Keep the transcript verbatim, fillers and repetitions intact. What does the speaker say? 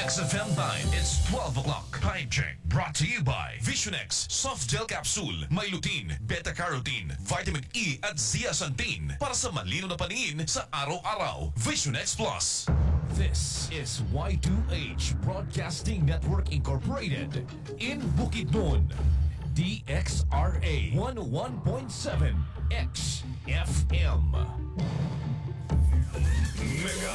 X F M nine, it's twelve o'clock. Time check. Brought to you by Visionex Soft Gel Capsule. May lutein, beta-carotene, vitamin E at zeaxanthin para sa malino na paningin sa araw-araw. Visionex Plus. This is Y two H Broadcasting Network Incorporated in Bukidnon. D X R A one oh one point seven X F M. Mega